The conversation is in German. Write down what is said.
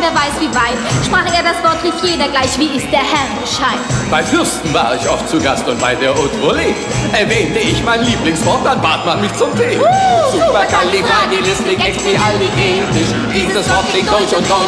wer weiß wie weit, sprach er das Wort, rief jeder gleich, wie ist der Herr Bescheid. Bei Fürsten war ich oft zu Gast und bei der Haute Volée erwähnte ich mein Lieblingswort, dann bat man mich zum Tee. Superkalifragilistikexpialidiotisch, dieses Wort klingt durch und durch.